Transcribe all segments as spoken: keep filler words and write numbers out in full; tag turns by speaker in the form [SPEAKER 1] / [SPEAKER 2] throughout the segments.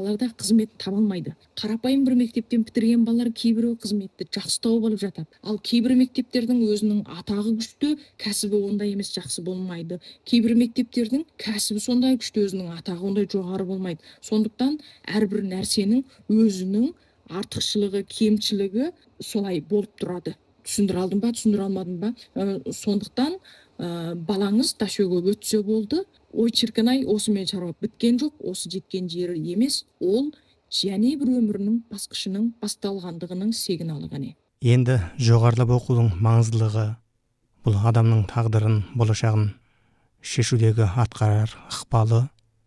[SPEAKER 1] балаларда қызмет таба алмайды. Қарапайым бір мектептен бітірген балалар кейбіреу қызметті жақсы тауып алып жатады. Ал кейбір мектептердің өзінің атағы күшті, кәсібі ондай емес, жақсы болмайды. Кейбір мектептердің кәсібі сондай күшті, өзінің атағы ондай жоғары болмайды. Сондықтан әрбір нәрсенің өзінің артықшылығы, кемшілігі солай болып тұрады. Түсіндіре алдым ба, түсіндіре алмадым ба? Ә, сондықтан ә, балаңыз ташөге өтсе болды, ой шіркін-ай, осымен шаруа біткен жоқ, осы жеткен жері емес, ол және бір өмірінің басқышының басталғандығының сигналы ғана.
[SPEAKER 2] Енді жоғарылап оқудың маңыздылығы, бұл адамның тағдырын, болашағын шешудегі атқарар ықпалы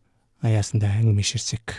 [SPEAKER 2] аясында әңгімелесек.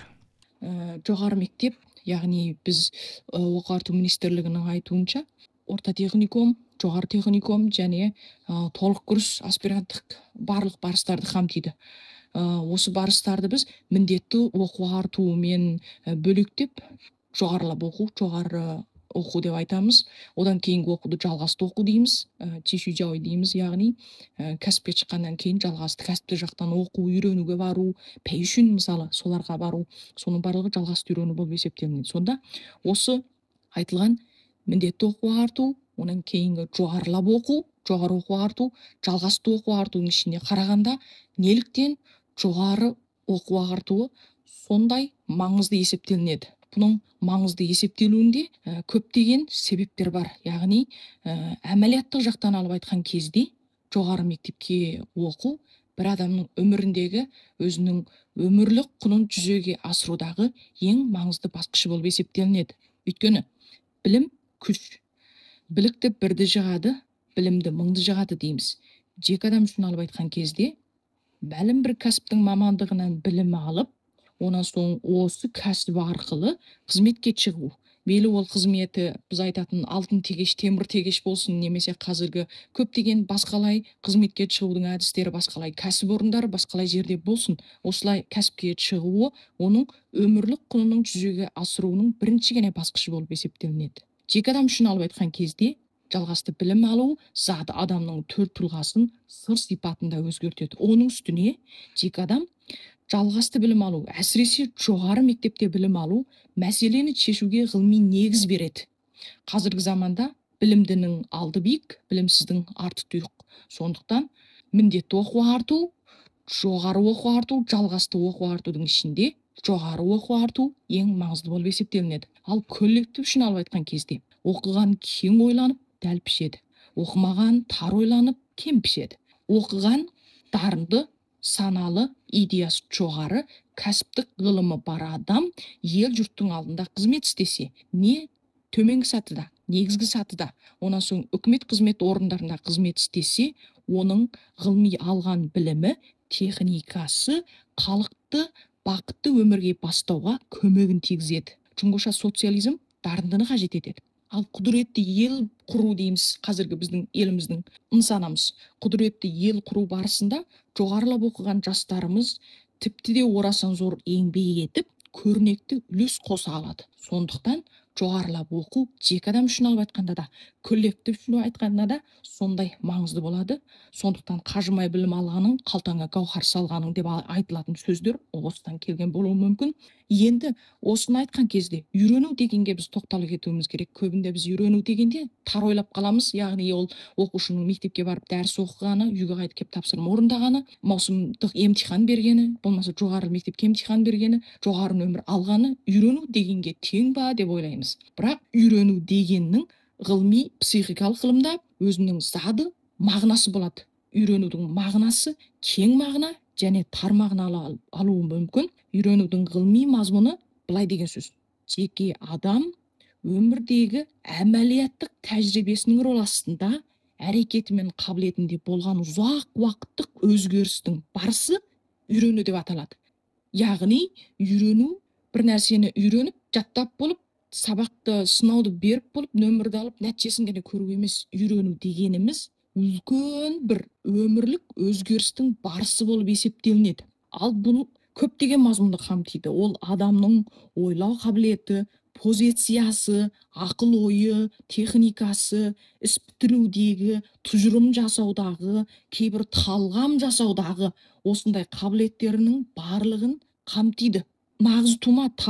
[SPEAKER 1] Ә, жоғары мектеп, яғни біз ә, оқу ағарту министрлігінің айтуынша, орта техникум, жоғары техникум және ә, толық курс аспиранттық барлық барыстарды қамтиды. Ә, осы барыстарды біз міндетті оқу ағартумен бөлектеп, жоғарылап оқу, жоғары оқу деп айтамыз. Одан кейінгі оқуды жалғасты оқу дейміз, ә, тишүжауи дейміз, яғни ә, кәсіпке шыққаннан кейін жалғасты кәсіпті жақтан оқу, үйренуге бару, пәйшүн мысалы соларға бару, соның барлығы жалғасты үйрену болып есептелінеді. Сонда осы айтылған міндетті оқу ағарту, онан кейінгі жоғарылап оқу, жоғары оқу ағарту, жалғасты оқу ағартудың ішіне қарағанда неліктен жоғары оқу ағартуы сондай маңызды есептелінеді? Бұның маңызды есептелуінде ә, көптеген себептер бар. Яғни ә, әмәлияттық жақтан алып айтқан кезде жоғары мектепке оқу бір адамның өміріндегі өзінің өмірлік құнын жүзеге асырудағы ең маңызды басқышы болып есептелінеді. Өйткені білім күш. Білікті бірді жығады, білімді мыңды жығады дейміз. Жеке адам үшін алып айтқан кезде бәлім бір кәсіптің мамандығынан білім алып, онан соң осы кәсіп арқылы қызметке шығу. Мейлі ол қызметі біз айтатын алтын тегеш, темір тегеш болсын, немесе қазіргі көптеген басқалай қызметке шығудың әдістері, басқалай кәсіпорындар, басқалай жерде болсын. Осылай кәсіпке шығуы оның өмірлік құнының жүзеге асыруының бірінші ғана басқышы болып есептелінеді. Жеке адам үшін алып айтқан кезде жалғасты білім алу зат адамның төр тұлғасын сыр сипатында өзгертеді. Оның үстіне жеке адам жалғасты білім алу, әсіресе жоғары мектепте білім алу, мәселені шешуге ғылыми негіз береді. Қазіргі заманда білімдінің алды биік, білімсіздің арты тұйық. Сондықтан міндетті оқу ағарту, жоғары оқу ағарту, жалғасты оқу ағартудың ішінде жоғары оқу ағарту ең маңызды болып есептелінеді. Ал коллектив үшін алып айтқан кезде оқыған кең ойланып, дәл пішеді. Оқымаған тар ойланып, кем пішеді. Оқыған дарынды, саналы, идеясы жоғары, кәсіптік ғылымы бар адам ел жұрттың алдында қызмет істесе, не төменгі сатыда, негізгі сатыда, онан соң үкімет қызмет орындарында қызмет істесе, оның ғылыми алған білімі, техникасы халықты бақытты өмірге бастауға көмегін тигізеді. Чүнгіша социализм дарындыны қажет етеді. Ал құдіретті ел құру дейміз, қазіргі біздің еліміздің нысанамыз. Құдіретті ел құру барысында жоғарылап оқыған жастарымыз тіпті де орасан зор еңбек етіп, көрнекті үлес қоса алады. Сондықтан жоғарылап оқу жеке адам үшін алып айтқанда да, коллектив үшін айтқанда да сондай маңызды болады. Сондықтан қажымай білім алғаның, қалтаңа гауһар салғаның деп айтылатын сөздер осыдан келген болуы мүмкін. Енді осыны айтқан кезде үйрену дегенге біз тоқталып кетуіміз керек. Көбінде біз үйрену дегенде тар ойлап қаламыз, яғни ол оқушының мектепке барып дәріс оқығаны, үйге қайтып келіп тапсырма орындағаны, маусымдық емтихан бергені, болмаса жоғары мектепке емтихан бергені, жоғары нөмір алғаны үйрену дегенге тең ба деп ойлаймыз. Бірақ үйрену дегеннің ғылыми психикалық ғылымда өзінің зады, мағынасы болады. Үйренудің мағынасы кең мағына және тар мағыналы алуы мүмкін. Үйренудің ғылыми мазмұны былай деген сөз. Жеке адам өмірдегі әмәлияттық тәжірибесінің рол астында әрекеті мен қабілетінде болған ұзақ уақыттық өзгерістің барысы үйрену деп аталады. Яғни үйрену бір нәрсені үйреніп, жаттап болып, сабақты сынауды беріп болып, нөмірді алып, нәтижесін ғана көру емес. Үйрену дегеніміз үлкен бір өмірлік өзгерістің барысы болып есептелінеді. Ал бұл көптеген мазмұнды қамтиды. Ол адамның ойлау қабілеті, позициясы, ақыл ойы, техникасы, іс бітірудегі, тұжырым жасаудағы, кейбір талғам жасаудағы осындай қабілеттерінің барлығын қамтиды. Нағыз тума